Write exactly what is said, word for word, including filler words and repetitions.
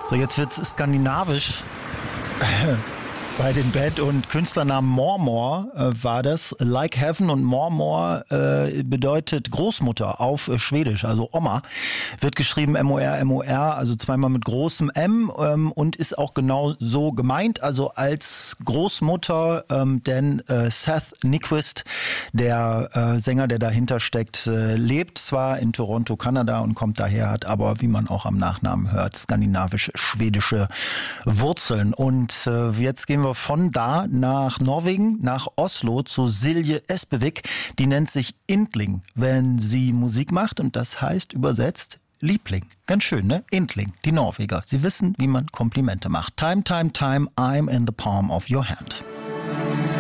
So, jetzt wird's skandinavisch. Bei den Band- und Künstlernamen Mormor äh, war das Like Heaven, und Mormor äh, bedeutet Großmutter auf äh, Schwedisch, also Oma. Wird geschrieben M O R M O R, also zweimal mit großem M, ähm, und ist auch genau so gemeint, also als Großmutter, ähm, denn äh, Seth Nyquist, der äh, Sänger, der dahinter steckt, äh, lebt zwar in Toronto, Kanada, und kommt daher, hat aber, wie man auch am Nachnamen hört, skandinavisch-schwedische Wurzeln. Und äh, jetzt gehen wir von da nach Norwegen, nach Oslo zu Silje Espevik. Die nennt sich Intling, wenn sie Musik macht, und das heißt übersetzt Liebling. Ganz schön, ne? Intling, die Norweger. Sie wissen, wie man Komplimente macht. Time, time, time, I'm in the palm of your hand.